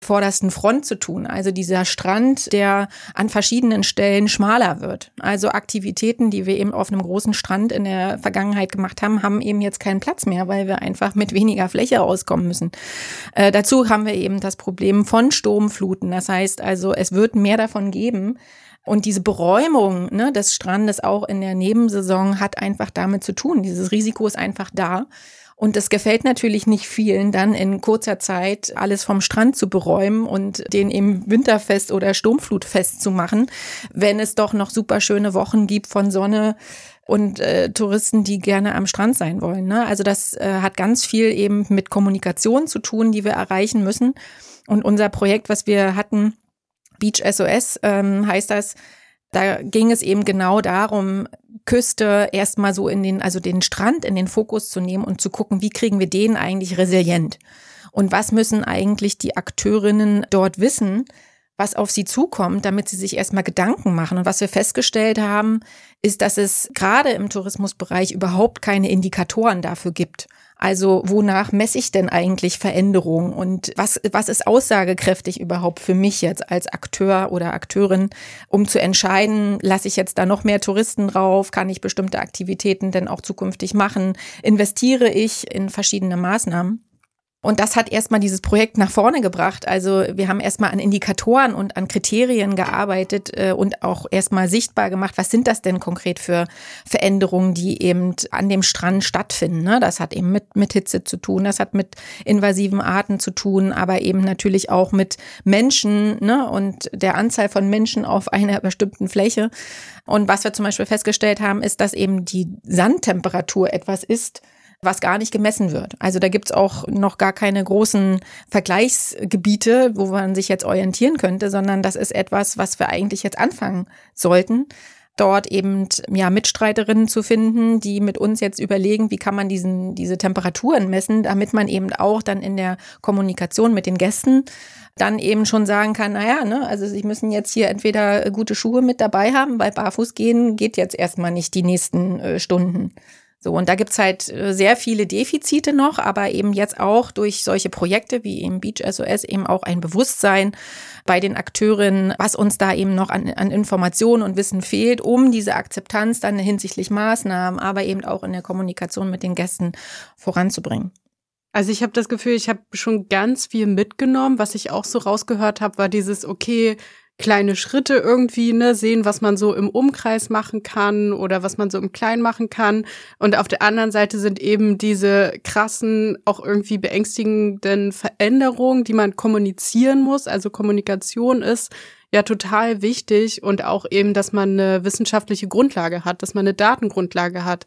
vordersten Front zu tun. Also dieser Strand, der an verschiedenen Stellen schmaler wird. Also Aktivitäten, die wir eben auf einem großen Strand in der Vergangenheit gemacht haben, haben eben jetzt keinen Platz mehr, weil wir einfach mit weniger Fläche auskommen müssen. Dazu haben wir eben das Problem von Sturmfluten. Das heißt also, es wird mehr davon geben. Und diese Beräumung, ne, des Strandes auch in der Nebensaison hat einfach damit zu tun. Dieses Risiko ist einfach da. Und es gefällt natürlich nicht vielen, dann in kurzer Zeit alles vom Strand zu beräumen und den eben winterfest oder sturmflutfest zu machen, wenn es doch noch super schöne Wochen gibt von Sonne und Touristen, die gerne am Strand sein wollen. Ne? Also das hat ganz viel eben mit Kommunikation zu tun, die wir erreichen müssen. Und unser Projekt, was wir hatten, Beach SOS heißt das, da ging es eben genau darum, Küste erstmal so den Strand in den Fokus zu nehmen und zu gucken, wie kriegen wir den eigentlich resilient? Und was müssen eigentlich die Akteurinnen dort wissen, was auf sie zukommt, damit sie sich erstmal Gedanken machen. Und was wir festgestellt haben, ist, dass es gerade im Tourismusbereich überhaupt keine Indikatoren dafür gibt. Also wonach messe ich denn eigentlich Veränderungen und was ist aussagekräftig überhaupt für mich jetzt als Akteur oder Akteurin, um zu entscheiden, lasse ich jetzt da noch mehr Touristen drauf, kann ich bestimmte Aktivitäten denn auch zukünftig machen, investiere ich in verschiedene Maßnahmen? Und das hat erstmal dieses Projekt nach vorne gebracht. Also wir haben erstmal an Indikatoren und an Kriterien gearbeitet und auch erstmal sichtbar gemacht, was sind das denn konkret für Veränderungen, die eben an dem Strand stattfinden. Ne? Das hat eben mit Hitze zu tun, das hat mit invasiven Arten zu tun, aber eben natürlich auch mit Menschen, ne? Und der Anzahl von Menschen auf einer bestimmten Fläche. Und was wir zum Beispiel festgestellt haben, ist, dass eben die Sandtemperatur etwas ist, was gar nicht gemessen wird. Also da gibt's auch noch gar keine großen Vergleichsgebiete, wo man sich jetzt orientieren könnte, sondern das ist etwas, was wir eigentlich jetzt anfangen sollten, dort eben Mitstreiterinnen zu finden, die mit uns jetzt überlegen, wie kann man diese Temperaturen messen, damit man eben auch dann in der Kommunikation mit den Gästen dann eben schon sagen kann, also sie müssen jetzt hier entweder gute Schuhe mit dabei haben, weil barfuß gehen geht jetzt erstmal nicht die nächsten Stunden. So, und da gibt's halt sehr viele Defizite noch, aber eben jetzt auch durch solche Projekte wie eben Beach SOS eben auch ein Bewusstsein bei den Akteurinnen, was uns da eben noch an Informationen und Wissen fehlt, um diese Akzeptanz dann hinsichtlich Maßnahmen, aber eben auch in der Kommunikation mit den Gästen voranzubringen. Also ich habe das Gefühl, ich habe schon ganz viel mitgenommen. Was ich auch so rausgehört habe, war dieses, okay, kleine Schritte irgendwie, ne, sehen, was man so im Umkreis machen kann oder was man so im Kleinen machen kann. Und auf der anderen Seite sind eben diese krassen, auch irgendwie beängstigenden Veränderungen, die man kommunizieren muss. Also Kommunikation ist ja total wichtig und auch eben, dass man eine wissenschaftliche Grundlage hat, dass man eine Datengrundlage hat,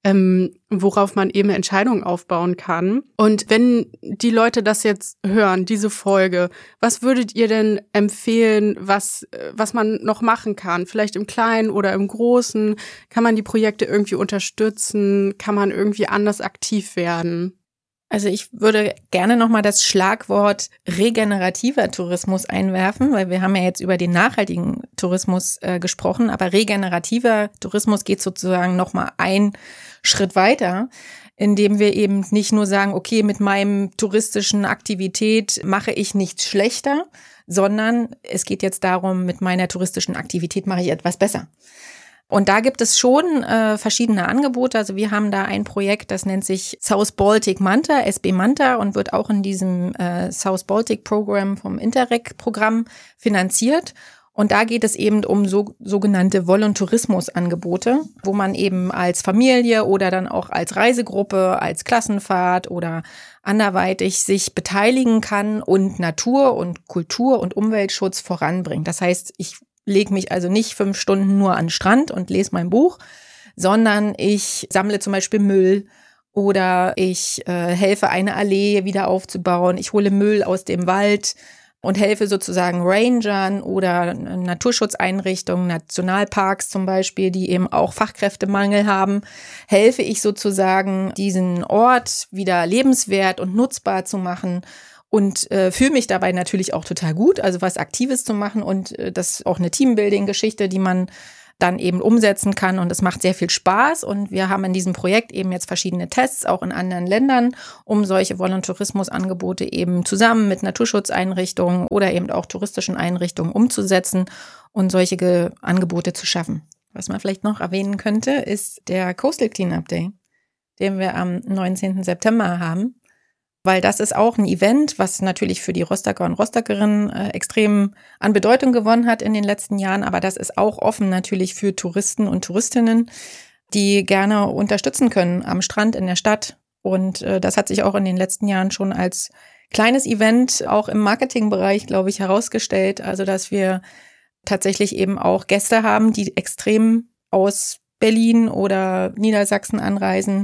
worauf man eben Entscheidungen aufbauen kann. Und wenn die Leute das jetzt hören, diese Folge, was würdet ihr denn empfehlen, was man noch machen kann? Vielleicht im Kleinen oder im Großen? Kann man die Projekte irgendwie unterstützen? Kann man irgendwie anders aktiv werden? Also ich würde gerne nochmal das Schlagwort regenerativer Tourismus einwerfen, weil wir haben ja jetzt über den nachhaltigen Tourismus gesprochen, aber regenerativer Tourismus geht sozusagen nochmal einen Schritt weiter, indem wir eben nicht nur sagen, okay, mit meinem touristischen Aktivität mache ich nichts schlechter, sondern es geht jetzt darum, mit meiner touristischen Aktivität mache ich etwas besser. Und da gibt es schon verschiedene Angebote. Also wir haben da ein Projekt, das nennt sich South Baltic Manta, SB Manta, und wird auch in diesem South Baltic Program vom Interreg-Programm finanziert. Und da geht es eben um sogenannte Voluntourismus-Angebote, wo man eben als Familie oder dann auch als Reisegruppe, als Klassenfahrt oder anderweitig sich beteiligen kann und Natur- und Kultur- und Umweltschutz voranbringt. Das heißt, ich lege mich also nicht 5 Stunden nur an den Strand und lese mein Buch, sondern ich sammle zum Beispiel Müll oder ich helfe, eine Allee wieder aufzubauen. Ich hole Müll aus dem Wald und helfe sozusagen Rangern oder Naturschutzeinrichtungen, Nationalparks zum Beispiel, die eben auch Fachkräftemangel haben, helfe ich sozusagen, diesen Ort wieder lebenswert und nutzbar zu machen. Und fühle mich dabei natürlich auch total gut, also was Aktives zu machen und das ist auch eine Teambuilding-Geschichte, die man dann eben umsetzen kann. Und es macht sehr viel Spaß. Und wir haben in diesem Projekt eben jetzt verschiedene Tests, auch in anderen Ländern, um solche Volontourismusangebote eben zusammen mit Naturschutzeinrichtungen oder eben auch touristischen Einrichtungen umzusetzen und solche Angebote zu schaffen. Was man vielleicht noch erwähnen könnte, ist der Coastal Cleanup Day, den wir am 19. September haben. Weil das ist auch ein Event, was natürlich für die Rostocker und Rostockerinnen extrem an Bedeutung gewonnen hat in den letzten Jahren. Aber das ist auch offen natürlich für Touristen und Touristinnen, die gerne unterstützen können am Strand in der Stadt. Und das hat sich auch in den letzten Jahren schon als kleines Event auch im Marketingbereich, glaube ich, herausgestellt. Also dass wir tatsächlich eben auch Gäste haben, die extrem aus Berlin oder Niedersachsen anreisen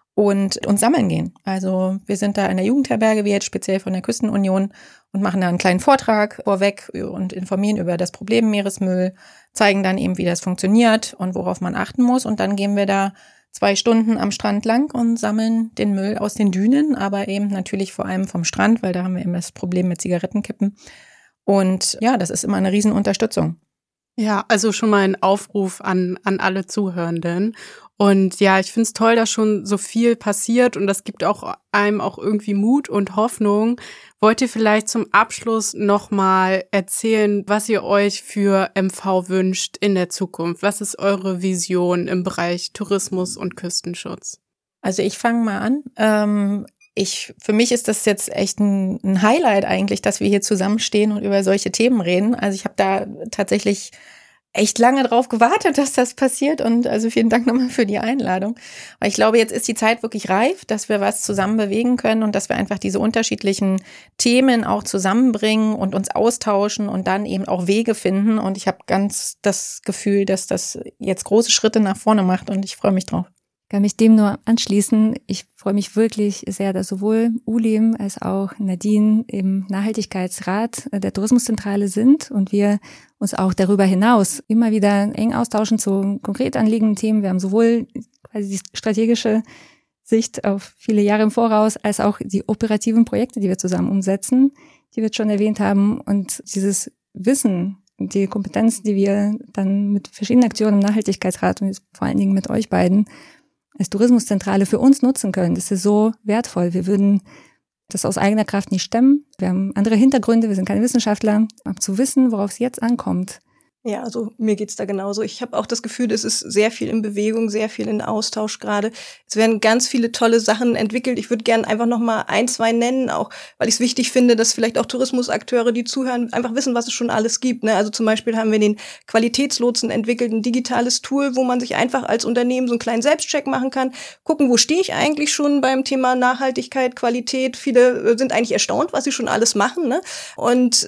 und sammeln gehen. Also wir sind da in der Jugendherberge, wie jetzt speziell von der Küstenunion, und machen da einen kleinen Vortrag vorweg und informieren über das Problem Meeresmüll, zeigen dann eben, wie das funktioniert und worauf man achten muss. Und dann gehen wir da 2 Stunden am Strand lang und sammeln den Müll aus den Dünen, aber eben natürlich vor allem vom Strand, weil da haben wir eben das Problem mit Zigarettenkippen. Und ja, das ist immer eine Riesenunterstützung. Ja, also schon mal ein Aufruf an alle Zuhörenden. Und ja, ich finde es toll, dass schon so viel passiert und das gibt auch einem auch irgendwie Mut und Hoffnung. Wollt ihr vielleicht zum Abschluss nochmal erzählen, was ihr euch für MV wünscht in der Zukunft? Was ist eure Vision im Bereich Tourismus und Küstenschutz? Also ich fange mal an. Für mich ist das jetzt echt ein Highlight eigentlich, dass wir hier zusammenstehen und über solche Themen reden. Also ich habe da tatsächlich echt lange drauf gewartet, dass das passiert, und also vielen Dank nochmal für die Einladung. Weil ich glaube, jetzt ist die Zeit wirklich reif, dass wir was zusammen bewegen können und dass wir einfach diese unterschiedlichen Themen auch zusammenbringen und uns austauschen und dann eben auch Wege finden. Und ich habe ganz das Gefühl, dass das jetzt große Schritte nach vorne macht, und ich freue mich drauf. Ich kann mich dem nur anschließen. Ich freue mich wirklich sehr, dass sowohl Ulim als auch Nadine im Nachhaltigkeitsrat der Tourismuszentrale sind und wir uns auch darüber hinaus immer wieder eng austauschen zu konkret anliegenden Themen. Wir haben sowohl quasi die strategische Sicht auf viele Jahre im Voraus als auch die operativen Projekte, die wir zusammen umsetzen, die wir jetzt schon erwähnt haben, und dieses Wissen, die Kompetenz, die wir dann mit verschiedenen Aktionen im Nachhaltigkeitsrat und vor allen Dingen mit euch beiden als Tourismuszentrale für uns nutzen können. Das ist so wertvoll. Wir würden das aus eigener Kraft nicht stemmen. Wir haben andere Hintergründe, wir sind keine Wissenschaftler. Aber zu wissen, worauf es jetzt ankommt. Ja, also mir geht's da genauso. Ich habe auch das Gefühl, es ist sehr viel in Bewegung, sehr viel in Austausch gerade. Es werden ganz viele tolle Sachen entwickelt. Ich würde gerne einfach noch mal 1, 2 nennen, auch weil ich es wichtig finde, dass vielleicht auch Tourismusakteure, die zuhören, einfach wissen, was es schon alles gibt. Ne? Also zum Beispiel haben wir den Qualitätslotsen entwickelt, ein digitales Tool, wo man sich einfach als Unternehmen so einen kleinen Selbstcheck machen kann, gucken, wo stehe ich eigentlich schon beim Thema Nachhaltigkeit, Qualität. Viele sind eigentlich erstaunt, was sie schon alles machen. Ne? Und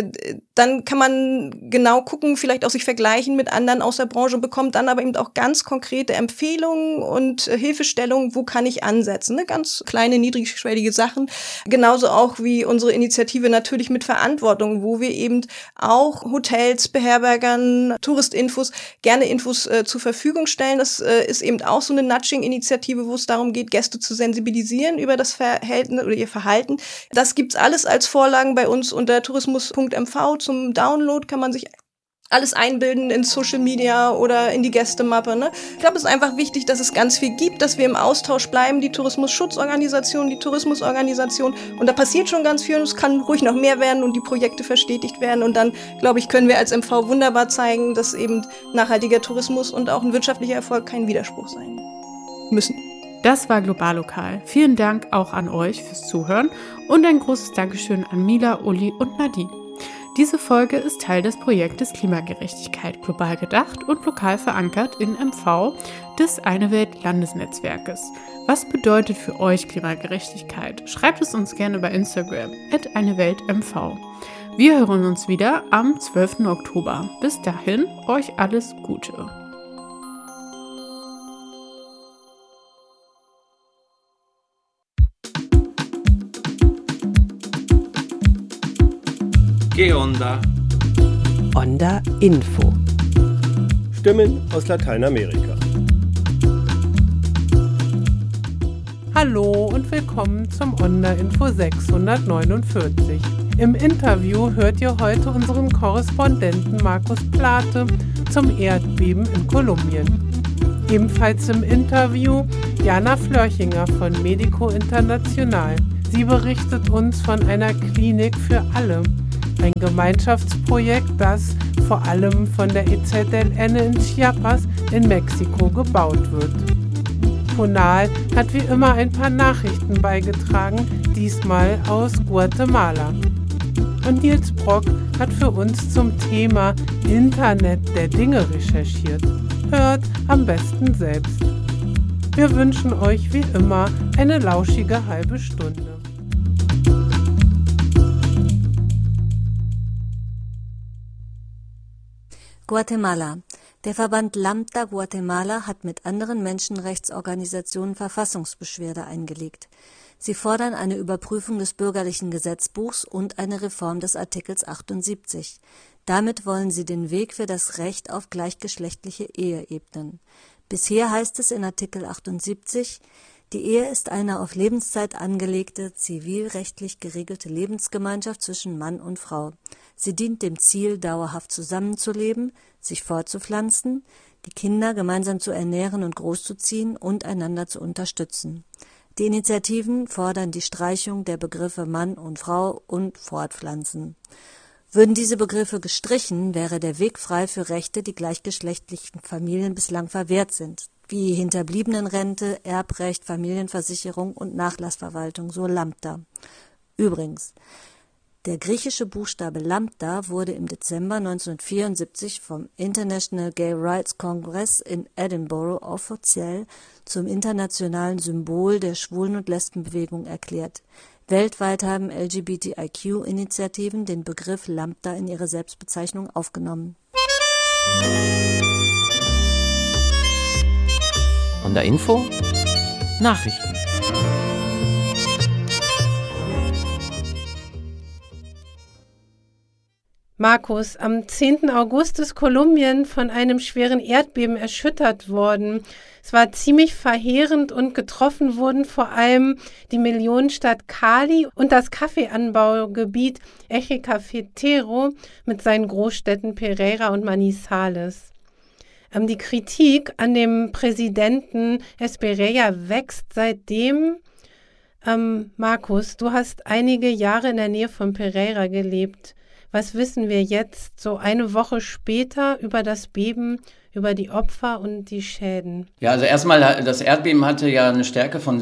dann kann man genau gucken, vielleicht auch sich vergleichen mit anderen aus der Branche und bekommt dann aber eben auch ganz konkrete Empfehlungen und Hilfestellungen, wo kann ich ansetzen. Ne? Ganz kleine, niedrigschwellige Sachen. Genauso auch wie unsere Initiative natürlich mit Verantwortung, wo wir eben auch Hotels, Beherbergern, Touristinfos, gerne Infos zur Verfügung stellen. Das ist eben auch so eine Nudging-Initiative, wo es darum geht, Gäste zu sensibilisieren über das Verhältnis oder ihr Verhalten. Das gibt's alles als Vorlagen bei uns unter tourismus.mv. Zum Download kann man sich alles einbilden in Social Media oder in die Gästemappe. Ne? Ich glaube, es ist einfach wichtig, dass es ganz viel gibt, dass wir im Austausch bleiben, die Tourismusschutzorganisation, die Tourismusorganisation. Und da passiert schon ganz viel und es kann ruhig noch mehr werden und die Projekte verstetigt werden. Und dann, glaube ich, können wir als MV wunderbar zeigen, dass eben nachhaltiger Tourismus und auch ein wirtschaftlicher Erfolg kein Widerspruch sein müssen. Das war Global-Lokal. Vielen Dank auch an euch fürs Zuhören und ein großes Dankeschön an Mila, Uli und Nadine. Diese Folge ist Teil des Projektes Klimagerechtigkeit global gedacht und lokal verankert in MV des Eine Welt Landesnetzwerkes. Was bedeutet für euch Klimagerechtigkeit? Schreibt es uns gerne bei Instagram @eineweltmv. Wir hören uns wieder am 12. Oktober. Bis dahin, euch alles Gute. Geonda. Onda Info. Stimmen aus Lateinamerika. Hallo und willkommen zum Onda Info 649. Im Interview hört ihr heute unseren Korrespondenten Markus Plate zum Erdbeben in Kolumbien. Ebenfalls im Interview Jana Flörchinger von Medico International. Sie berichtet uns von einer Klinik für alle, ein Gemeinschaftsprojekt, das vor allem von der EZLN in Chiapas in Mexiko gebaut wird. Ponal hat wie immer ein paar Nachrichten beigetragen, diesmal aus Guatemala. Und Nils Brock hat für uns zum Thema Internet der Dinge recherchiert. Hört am besten selbst. Wir wünschen euch wie immer eine lauschige halbe Stunde. Guatemala. Der Verband Lambda Guatemala hat mit anderen Menschenrechtsorganisationen Verfassungsbeschwerde eingelegt. Sie fordern eine Überprüfung des bürgerlichen Gesetzbuchs und eine Reform des Artikels 78. Damit wollen sie den Weg für das Recht auf gleichgeschlechtliche Ehe ebnen. Bisher heißt es in Artikel 78, die Ehe ist eine auf Lebenszeit angelegte, zivilrechtlich geregelte Lebensgemeinschaft zwischen Mann und Frau. Sie dient dem Ziel, dauerhaft zusammenzuleben, sich fortzupflanzen, die Kinder gemeinsam zu ernähren und großzuziehen und einander zu unterstützen. Die Initiativen fordern die Streichung der Begriffe Mann und Frau und Fortpflanzen. Würden diese Begriffe gestrichen, wäre der Weg frei für Rechte, die gleichgeschlechtlichen Familien bislang verwehrt sind, wie Hinterbliebenenrente, Erbrecht, Familienversicherung und Nachlassverwaltung, so Lambda. Übrigens, der griechische Buchstabe Lambda wurde im Dezember 1974 vom International Gay Rights Congress in Edinburgh offiziell zum internationalen Symbol der Schwulen- und Lesbenbewegung erklärt. Weltweit haben LGBTIQ-Initiativen den Begriff Lambda in ihre Selbstbezeichnung aufgenommen. Onda Info Nachrichten. Markus, am 10. August ist Kolumbien von einem schweren Erdbeben erschüttert worden. Es war ziemlich verheerend und getroffen wurden vor allem die Millionenstadt Cali und das Kaffeeanbaugebiet Eje Cafetero mit seinen Großstädten Pereira und Manizales. Die Kritik an dem Präsidenten Esperella wächst seitdem. Markus, du hast einige Jahre in der Nähe von Pereira gelebt. Was wissen wir jetzt, so eine Woche später, über das Beben, über die Opfer und die Schäden? Ja, also erstmal, das Erdbeben hatte ja eine Stärke von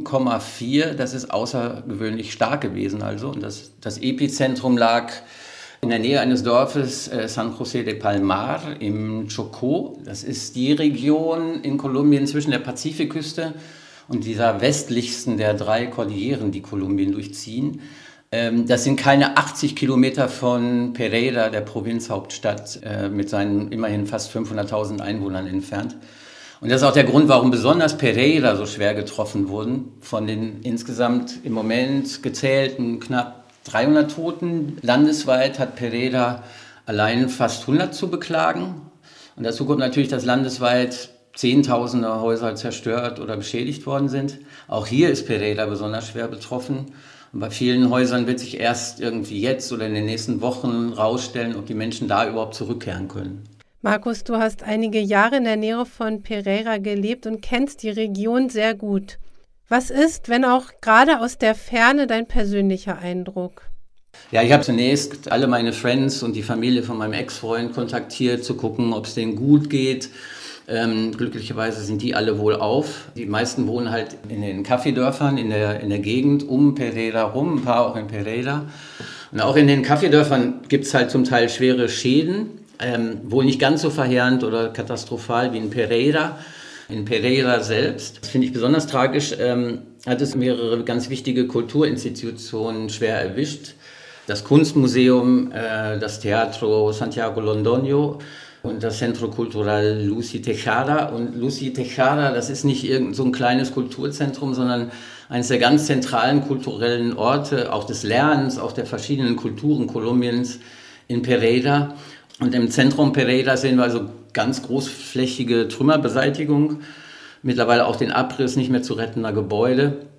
7,4. Das ist außergewöhnlich stark gewesen. Also. Und das Epizentrum lag in der Nähe eines Dorfes, San José de Palmar im Chocó. Das ist die Region in Kolumbien zwischen der Pazifikküste und dieser westlichsten der 3 Kordilleren, die Kolumbien durchziehen. Das sind keine 80 Kilometer von Pereira, der Provinzhauptstadt, mit seinen immerhin fast 500.000 Einwohnern entfernt. Und das ist auch der Grund, warum besonders Pereira so schwer getroffen wurden. Von den insgesamt im Moment gezählten knapp 300 Toten landesweit hat Pereira allein fast 100 zu beklagen. Und dazu kommt natürlich, dass landesweit Zehntausende Häuser zerstört oder beschädigt worden sind. Auch hier ist Pereira besonders schwer betroffen. Und bei vielen Häusern wird sich erst irgendwie jetzt oder in den nächsten Wochen rausstellen, ob die Menschen da überhaupt zurückkehren können. Markus, du hast einige Jahre in der Nähe von Pereira gelebt und kennst die Region sehr gut. Was ist, wenn auch gerade aus der Ferne, dein persönlicher Eindruck? Ja, ich habe zunächst alle meine Friends und die Familie von meinem Ex-Freund kontaktiert, zu gucken, ob es denen gut geht. Glücklicherweise sind die alle wohlauf. Die meisten wohnen halt in den Kaffeedörfern in der Gegend um Pereira rum, ein paar auch in Pereira. Und auch in den Kaffeedörfern gibt es halt zum Teil schwere Schäden, wohl nicht ganz so verheerend oder katastrophal wie in Pereira. In Pereira selbst, das finde ich besonders tragisch, hat es mehrere ganz wichtige Kulturinstitutionen schwer erwischt. Das Kunstmuseum, das Teatro Santiago Londoño und das Centro Cultural Lucy Tejada. Und Lucy Tejada, das ist nicht irgend so ein kleines Kulturzentrum, sondern eines der ganz zentralen kulturellen Orte, auch des Lernens, auch der verschiedenen Kulturen Kolumbiens in Pereira. Und im Zentrum Pereira sehen wir also ganz großflächige Trümmerbeseitigung, mittlerweile auch den Abriss nicht mehr zu rettender Gebäude.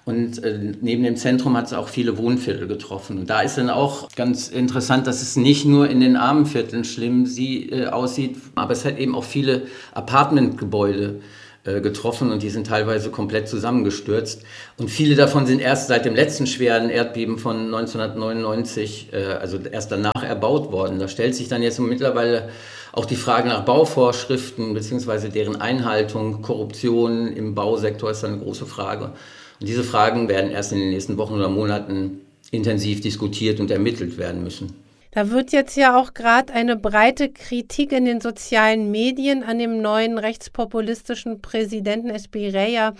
Und neben dem Zentrum hat es auch viele Wohnviertel getroffen. Und da ist dann auch ganz interessant, dass es nicht nur in den armen Vierteln schlimm aussieht, aber es hat eben auch viele Apartmentgebäude getroffen und die sind teilweise komplett zusammengestürzt. Und viele davon sind erst seit dem letzten schweren Erdbeben von 1999, also erst danach erbaut worden. Da stellt sich dann jetzt mittlerweile auch die Frage nach Bauvorschriften bzw. deren Einhaltung. Korruption im Bausektor ist dann eine große Frage. Und diese Fragen werden erst in den nächsten Wochen oder Monaten intensiv diskutiert und ermittelt werden müssen. Da wird jetzt ja auch gerade eine breite Kritik in den sozialen Medien an dem neuen rechtspopulistischen Präsidenten Espriella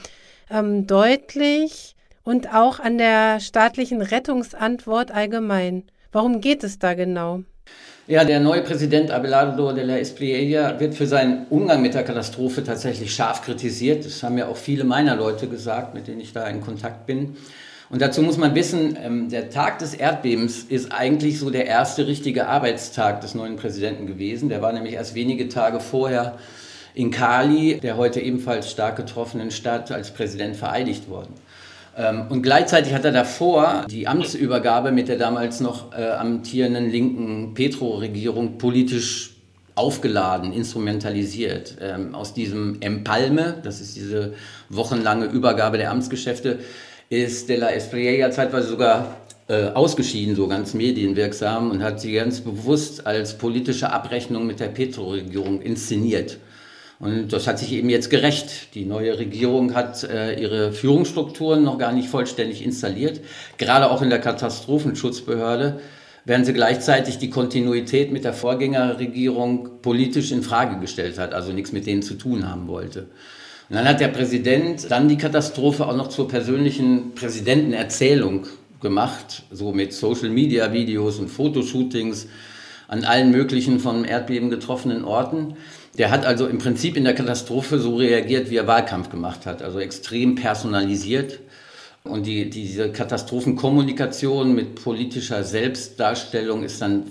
deutlich und auch an der staatlichen Rettungsantwort allgemein. Warum geht es da genau? Ja, der neue Präsident Abelardo de la Espriella wird für seinen Umgang mit der Katastrophe tatsächlich scharf kritisiert. Das haben ja auch viele meiner Leute gesagt, mit denen ich da in Kontakt bin. Und dazu muss man wissen, der Tag des Erdbebens ist eigentlich so der erste richtige Arbeitstag des neuen Präsidenten gewesen. Der war nämlich erst wenige Tage vorher in Cali, der heute ebenfalls stark getroffenen Stadt, als Präsident vereidigt worden. Und gleichzeitig hat er davor die Amtsübergabe mit der damals noch amtierenden linken Petro-Regierung politisch aufgeladen, instrumentalisiert. Aus diesem Empalme, das ist diese wochenlange Übergabe der Amtsgeschäfte, ist de la Espriella zeitweise sogar ausgeschieden, so ganz medienwirksam, und hat sie ganz bewusst als politische Abrechnung mit der Petro-Regierung inszeniert. Und das hat sich eben jetzt gerecht. Die neue Regierung hat ihre Führungsstrukturen noch gar nicht vollständig installiert. Gerade auch in der Katastrophenschutzbehörde, während sie gleichzeitig die Kontinuität mit der Vorgängerregierung politisch in Frage gestellt hat, also nichts mit denen zu tun haben wollte. Und dann hat der Präsident dann die Katastrophe auch noch zur persönlichen Präsidentenerzählung gemacht, so mit Social-Media-Videos und Fotoshootings an allen möglichen vom Erdbeben getroffenen Orten. Der hat also im Prinzip in der Katastrophe so reagiert, wie er Wahlkampf gemacht hat, also extrem personalisiert. Und diese Katastrophenkommunikation mit politischer Selbstdarstellung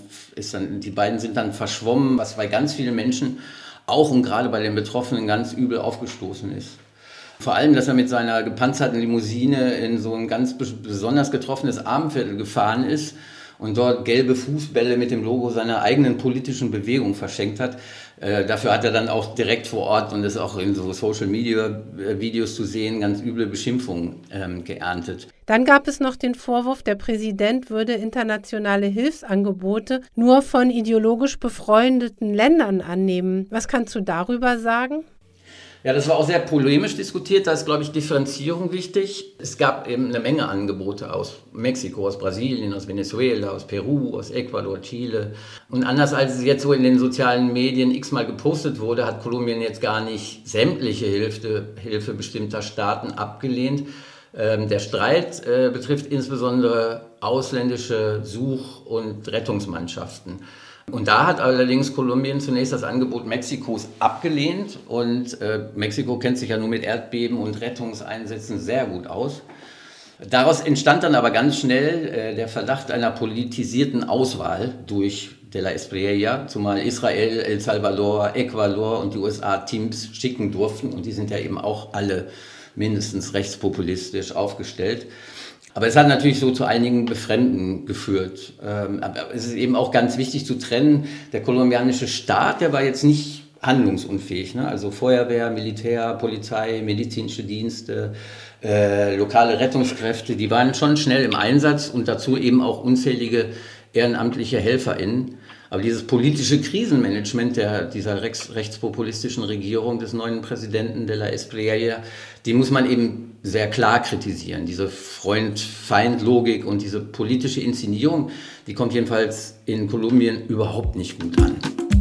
die beiden sind dann verschwommen, was bei ganz vielen Menschen auch und gerade bei den Betroffenen ganz übel aufgestoßen ist. Vor allem, dass er mit seiner gepanzerten Limousine in so ein ganz besonders getroffenes Armenviertel gefahren ist und dort gelbe Fußbälle mit dem Logo seiner eigenen politischen Bewegung verschenkt hat. Dafür hat er dann auch direkt vor Ort, und das ist auch in so Social-Media-Videos zu sehen, ganz üble Beschimpfungen geerntet. Dann gab es noch den Vorwurf, der Präsident würde internationale Hilfsangebote nur von ideologisch befreundeten Ländern annehmen. Was kannst du darüber sagen? Ja, das war auch sehr polemisch diskutiert. Da ist, glaube ich, Differenzierung wichtig. Es gab eben eine Menge Angebote aus Mexiko, aus Brasilien, aus Venezuela, aus Peru, aus Ecuador, Chile. Und anders als es jetzt so in den sozialen Medien x-mal gepostet wurde, hat Kolumbien jetzt gar nicht sämtliche Hilfe bestimmter Staaten abgelehnt. Der Streit betrifft insbesondere ausländische Such- und Rettungsmannschaften. Und da hat allerdings Kolumbien zunächst das Angebot Mexikos abgelehnt. Und Mexiko kennt sich ja nur mit Erdbeben und Rettungseinsätzen sehr gut aus. Daraus entstand dann aber ganz schnell der Verdacht einer politisierten Auswahl durch de la Espriella, zumal Israel, El Salvador, Ecuador und die USA Teams schicken durften. Und die sind ja eben auch alle mindestens rechtspopulistisch aufgestellt. Aber es hat natürlich so zu einigen Befremden geführt. Aber es ist eben auch ganz wichtig zu trennen, der kolumbianische Staat, der war jetzt nicht handlungsunfähig. Ne? Also Feuerwehr, Militär, Polizei, medizinische Dienste, lokale Rettungskräfte, die waren schon schnell im Einsatz und dazu eben auch unzählige ehrenamtliche HelferInnen. Aber dieses politische Krisenmanagement dieser rechtspopulistischen Regierung des neuen Präsidenten de la Espriella, die muss man eben sehr klar kritisieren. Diese Freund-Feind-Logik und diese politische Inszenierung, die kommt jedenfalls in Kolumbien überhaupt nicht gut an.